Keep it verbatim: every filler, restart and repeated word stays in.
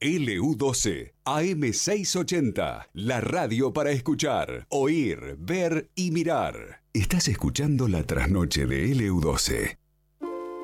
L U doce, A M seiscientos ochenta, la radio para escuchar, oír, ver y mirar. Estás escuchando La Trasnoche de L U doce.